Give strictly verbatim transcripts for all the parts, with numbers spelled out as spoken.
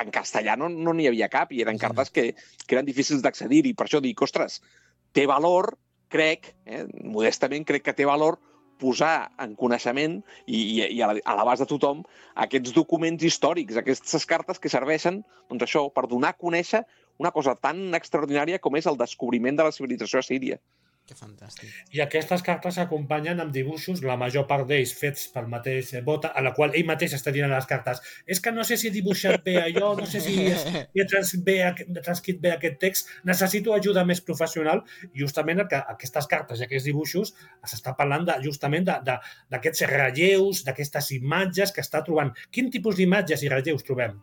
en castellà no n'hi no havia cap i eren cartes que, que eren difícils d'accedir i per això dic, ostres, té valor, crec, eh, modestament crec que té valor posar en coneixement i, i, i a l'abast de tothom aquests documents històrics, aquestes cartes que serveixen doncs això per donar a conèixer una cosa tan extraordinària com és el descobriment de la civilització assíria. Que fantàstic. I aquestes cartes s'acompanyen amb dibuixos, la major part d'ells fets pel mateix Botha, a la qual ell mateix està dient a les cartes és que no sé si he dibuixat bé allò, no sé si he transcrit bé aquest text, necessito ajuda més professional. Justament aquestes cartes i aquests dibuixos s'està parlant de, justament d'aquests relleus, d'aquestes imatges que està trobant. Quin tipus d'imatges i relleus trobem?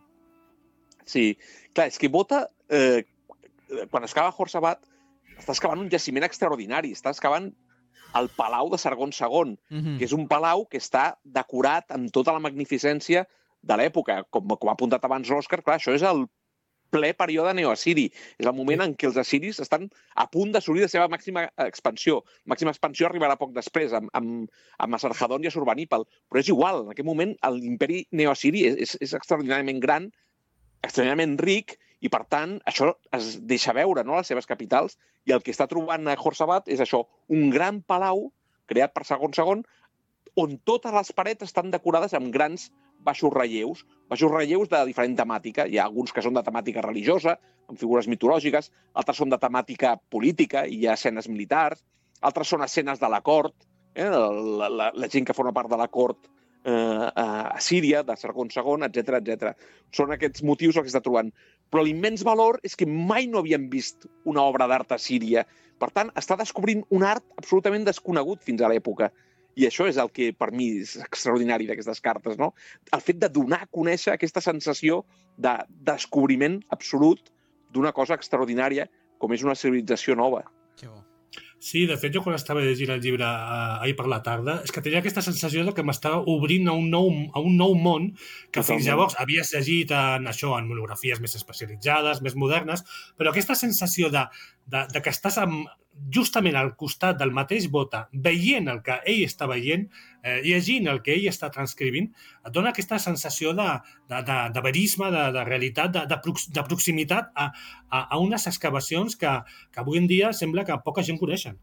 Sí, clar, és que Botha, eh, quan excava Khorsabad, està excavant un jaciment extraordinari, està excavant el Palau de Sargon segon, mm-hmm. que és un palau que està decorat amb tota la magnificència de l'època. Com, com ha apuntat abans l'Òscar, clar, això és el ple període neoassiri. És el moment en què els assiris estan a punt d'assolir la seva màxima expansió. La màxima expansió arribarà poc després, amb, amb, amb Esarhaddon i Assurbanipal. Però és igual, en aquest moment l'imperi neoassiri és, és extraordinàriament gran, extraordinàriament ric, i, per tant, això es deixa veure, no?, les seves capitals, i el que està trobant a Khorsabad és això, un gran palau creat per Sargon segon, on totes les parets estan decorades amb grans baixos relleus, baixos relleus de diferent temàtica. Hi ha alguns que són de temàtica religiosa, amb figures mitològiques, altres són de temàtica política, i hi ha escenes militars, altres són escenes de la cort, eh? la, la, la gent que forma part de la cort eh, a Síria, de Sargon segon, etcètera, etcètera. Són aquests motius els que està trobant. Però l'immens valor és que mai no havíem vist una obra d'art a Síria. Per tant, està descobrint un art absolutament desconegut fins a l'època. I això és el que, per mi, és extraordinari d'aquestes cartes, no? El fet de donar a conèixer aquesta sensació de descobriment absolut d'una cosa extraordinària com és una civilització nova. Que bo. Sí, de fet, jo quan estava llegint el llibre eh, ahir per la tarda, és que tenia aquesta sensació de que m'estava obrint a un nou, a un nou món que Totalment. Fins llavors havies llegit en això, en monografies més especialitzades, més modernes, però aquesta sensació de, de, de que estàs amb, justament al costat del mateix Botha, veient el que ell està veient, eh, llegint el que ell està transcrivint, et dona aquesta sensació de, de, de, de verisme, de, de realitat, de, de, prox, de proximitat a, a, a unes excavacions que, que avui en dia sembla que poca gent coneixen.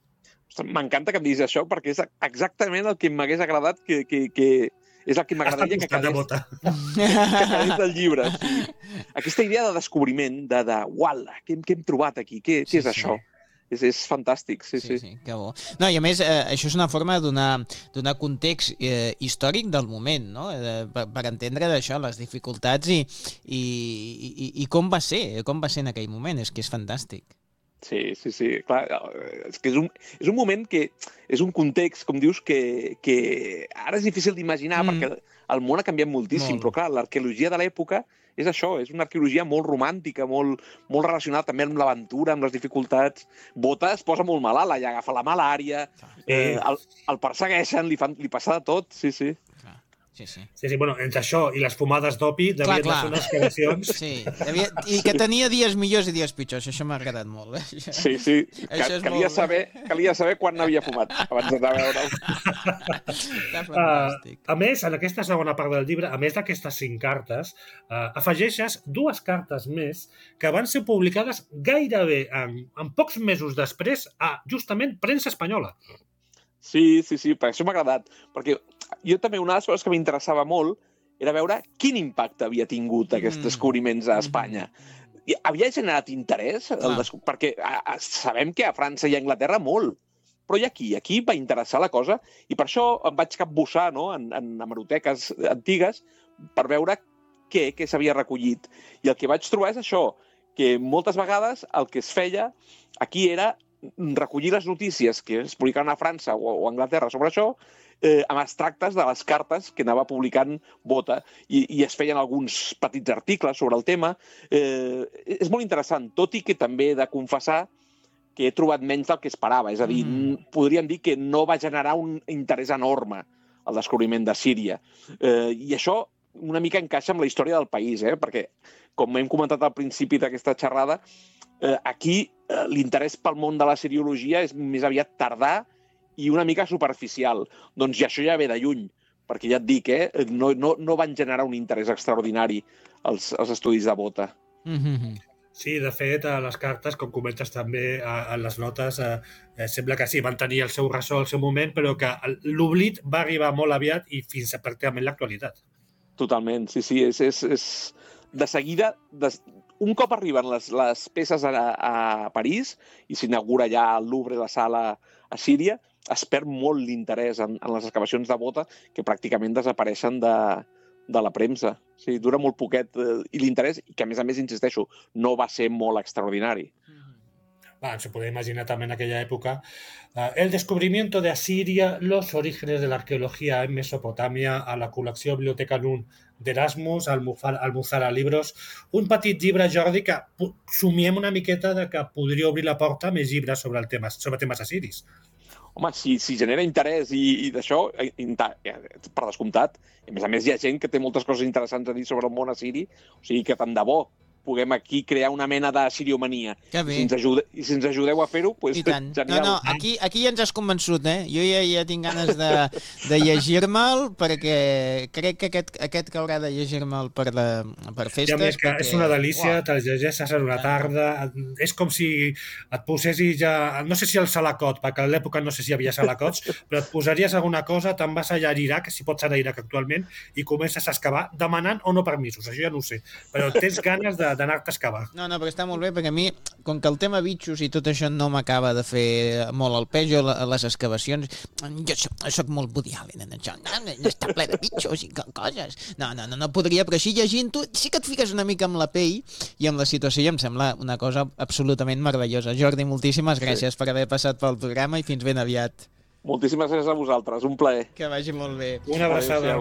M'encanta que em diguis això, perquè és exactament el que m'hagués agradat que, que, que és el que m'agradaria que quedés, que quedés del llibre. Sí. Aquesta idea de descobriment, de, de uala, què, què hem trobat aquí? Què, què és sí, això? Sí. És, és fantàstic, sí, sí. Sí, sí, que bo. No, i a més, eh, això és una forma de donar, donar context eh, històric del moment, no? Eh, per, per entendre d'això, les dificultats i, i, i, i com va ser, com va ser en aquell moment, és que és fantàstic. Sí, sí, sí, clar, és que és un, és un moment que és un context, com dius, que, que ara és difícil d'imaginar mm. perquè el món ha canviat moltíssim, molt. Però clar, l'arqueologia de l'època és això, és una arqueologia molt romàntica, molt, molt relacionada també amb l'aventura, amb les dificultats. Botha es posa molt malalt, allà agafa la malària, eh, el, el persegueixen, li, fan, li passa de tot, sí, sí. Sí, sí. Sí, sí, bueno, entre això i les fumades d'opi devien fer unes excavacions. Sí, devia... i que tenia dies millors i dies pitjors, això m'ha agradat molt. Eh? Sí, sí, Cal, calia, molt... saber, calia saber quan n'havia fumat, abans d'anar a veure'l. Està fantàstic. Uh, a més, en aquesta segona part del llibre, a més d'aquestes cinc cartes, uh, afegeixes dues cartes més que van ser publicades gairebé en, en pocs mesos després a, justament, premsa espanyola. Sí, sí, sí, per això m'ha agradat, perquè jo també una de les coses que m'interessava molt era veure quin impacte havia tingut aquests descobriments a Espanya. I havia generat interès, el descob... perquè a, a, sabem que a França i a Anglaterra molt, però i aquí, aquí va interessar la cosa, i per això em vaig capbussar, no?, en, en hemeroteques antigues per veure què, què s'havia recollit. I el que vaig trobar és això, que moltes vegades el que es feia aquí era recollir les notícies que es publicaven a França o a Anglaterra sobre això eh, amb extractes de les cartes que anava publicant Botha i, i es feien alguns petits articles sobre el tema. Eh, és molt interessant, tot i que també he de confessar que he trobat menys del que esperava. És a dir, mm. podríem dir que no va generar un interès enorme el descobriment de Síria. Eh, I això una mica encaixa amb la història del país, eh? Perquè, com hem comentat al principi d'aquesta xerrada, eh, aquí eh, l'interès pel món de la siriologia és més aviat tardà i una mica superficial. Doncs i això ja ve de lluny. perquè ja et dic, eh, no, no, no van generar un interès extraordinari els, els estudis de Botha. Mm-hmm. Sí, de fet, a les cartes, com comentes també a, a les notes, eh, eh, sembla que sí, van tenir el seu ressò al seu moment, però que l'oblit va arribar molt aviat i fins a pràcticament l'actualitat. Totalment, sí, sí. És, és, és... De seguida, des... un cop arriben les, les peces a, a París i s'inaugura ja el Louvre, la sala a Síria, es perd molt l'interès en, en les excavacions de Botha, que pràcticament desapareixen de, de la premsa. O sigui, dura molt poquet eh, i l'interès, i que a més a més, insisteixo, no va ser molt extraordinari. Va, se puede imaginar también en aquella época. Uh, el descubrimiento de Asiria, los orígenes de la arqueología en Mesopotamia, a la col·lecció Biblioteca Nun d'Erasmus, al Almuzara Libros, un petit llibre, Jordi, que somiem una miqueta de que podria obrir la porta a més llibres sobre, el tema, sobre temes assiris. Home, si, si genera interès i, i d'això, per descomptat, a més a més hi ha gent que té moltes coses interessants a dir sobre el món assiri, o sigui que tant de bo puguem aquí crear una mena de siriomania. Que bé. I si ens, ajude, i si ens ajudeu a fer-ho, doncs tant. genial. No, no, aquí, aquí ja ens has convençut, eh? Jo ja, ja tinc ganes de, de llegir-me'l, perquè crec que aquest, aquest que haurà de llegir-me'l per, la, per festes. Ja, més que perquè... és una delícia, Uau. te'l llegeixes en una tarda, és com si et posessis ja, no sé si el salacot, perquè a l'època no sé si hi havia salacots, però et posaries alguna cosa, te'n vas allà a Iraq, si pots anar a Iraq actualment, i comences a excavar demanant o no permisos, això ja no ho sé, però tens ganes de d'anar-te a excavar. No, no, però està molt bé, perquè a mi, com que el tema bitxos i tot això no m'acaba de fer molt el peix, jo les excavacions, jo soc, soc molt Woody Allen en això, no, no està ple de bitxos i coses. No, no, no, no podria, però així llegint-ho, sí que et fiques una mica amb la pell i amb la situació i em sembla una cosa absolutament meravellosa. Jordi, moltíssimes gràcies sí. per haver passat pel programa i fins ben aviat. Moltíssimes gràcies a vosaltres, un plaer. Que vagi molt bé. Una abraçada.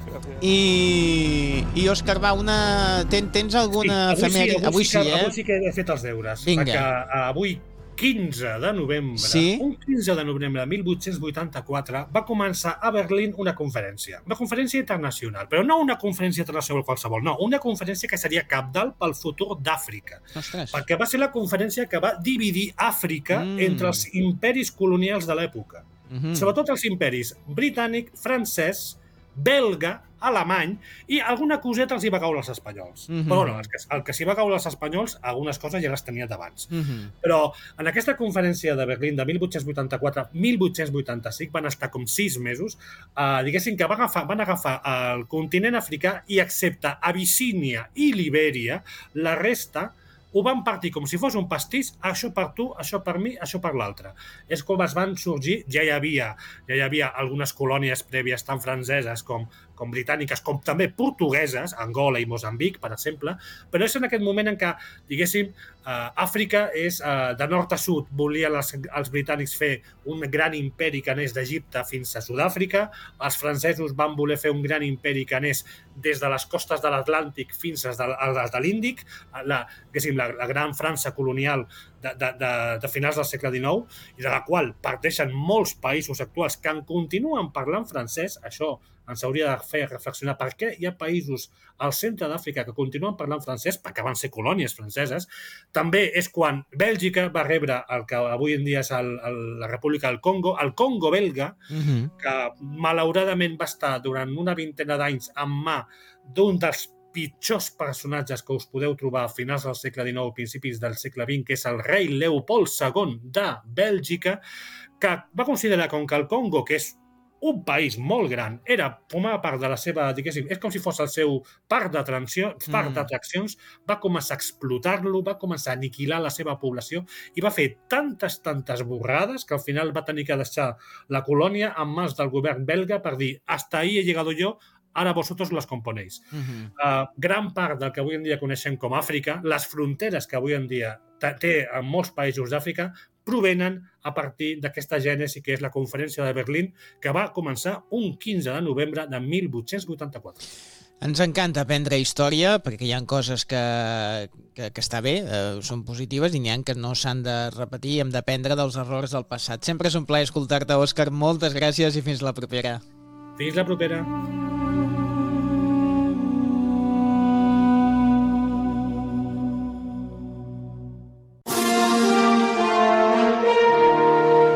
I, i Òscar, va, una... Ten, tens alguna sí, avui, efemèride? sí, avui, avui sí, que, sí, eh? avui sí que he fet els deures. Vinga. Perquè avui, quinze de novembre, sí? un quinze de novembre de mil vuit-cents vuitanta-quatre, va començar a Berlín una conferència. Una conferència internacional, però no una conferència internacional qualsevol, no, una conferència que seria cabdal pel futur d'Àfrica. Ostres. Perquè va ser la conferència que va dividir Àfrica mm. entre els imperis colonials de l'època. Mm-hmm. Sobretot els imperis britànic, francès, belga, alemany, i alguna coseta els hi va caure als espanyols. Mm-hmm. Però bueno, el que, el que s'hi va caure als espanyols, algunes coses ja les tenia d'abans. Mm-hmm. Però en aquesta conferència de Berlín de mil vuit-cents vuitanta-quatre a mil vuit-cents vuitanta-cinc van estar com sis mesos, eh, diguéssim que van agafar, van agafar el continent africà i excepte Abissínia i Libèria, la resta ho van partir com si fos un pastís, això per tu, això per mi, això per l'altre. És com es van sorgir, ja hi havia, ja hi havia algunes colònies prèvies tant franceses com, com britàniques, com també portugueses, Angola i Moçambic, per exemple, però és en aquest moment en què, diguéssim, eh, Àfrica és eh, de nord a sud, volien els, els britànics fer un gran imperi que anés d'Egipte fins a Sud-àfrica, els francesos van voler fer un gran imperi que anés des de les costes de l'Atlàntic fins a les de l'Índic, la, la, la gran França colonial de, de, de, de finals del segle dinou, i de la qual parteixen molts països actuals que en continuen parlant francès. Això ens hauria de fer reflexionar per què hi ha països al centre d'Àfrica que continuen parlant francès, perquè van ser colònies franceses. També és quan Bèlgica va rebre el que avui en dia és el, el, la República del Congo, el Congo belga, uh-huh. que malauradament va estar durant una vintena d'anys en mà d'un dels pitjors personatges que us podeu trobar a finals del segle dinou o principis del segle vint, que és el rei Leopold segon de Bèlgica, que va considerar com que el Congo, que és un país molt gran, era, formava part de la seva, diguéssim, és com si fos el seu parc d'atraccions, parc d'atraccions, va començar a explotar-lo, va començar a aniquilar la seva població i va fer tantes, tantes borrades que al final va tenir que deixar la colònia en mans del govern belga per dir hasta ahí he llegado yo, ara vosotros les componéis. Uh-huh. Uh, gran part del que avui en dia coneixem com Àfrica, les fronteres que avui en dia té en molts països d'Àfrica, provenen a partir d'aquesta gènesi que és la conferència de Berlín, que va començar un quinze de novembre de mil vuit-cents vuitanta-quatre. Ens encanta aprendre història, perquè hi ha coses que, que, que està bé, eh, són positives, i n'hi ha que no s'han de repetir i hem d'aprendre dels errors del passat. Sempre és un plaer escoltar-te, Òscar. Moltes gràcies i fins la propera. Fins la propera.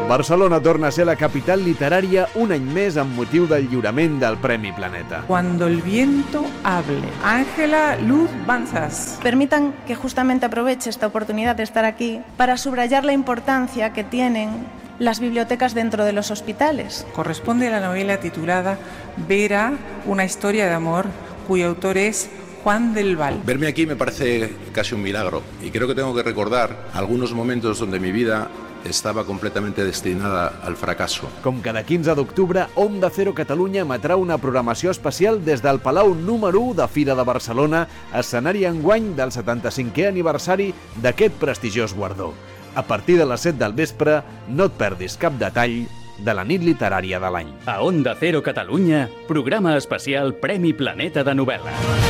Barcelona torna a ser la capital literària un any més amb motiu del lliurament del Premi Planeta. Cuando el viento hable. Ángela Luz Banzas. Permitan que justamente aproveche esta oportunidad de estar aquí para subrayar la importancia que tienen las bibliotecas dentro de los hospitales. Corresponde a la novela titulada Vera, una historia de amor, cuyo autor es Juan del Val. Verme aquí me parece casi un milagro y creo que tengo que recordar algunos momentos donde mi vida estava completament destinada al fracasso. Com cada quinze d'octubre, Onda Cero Catalunya emetrà una programació especial des del Palau número u de Fira de Barcelona, escenari enguany del setanta-cinquè aniversari d'aquest prestigiós guardó. A partir de les set del vespre, no et perdis cap detall de la nit literària de l'any. A Onda Cero Catalunya, programa especial Premi Planeta de novel·la.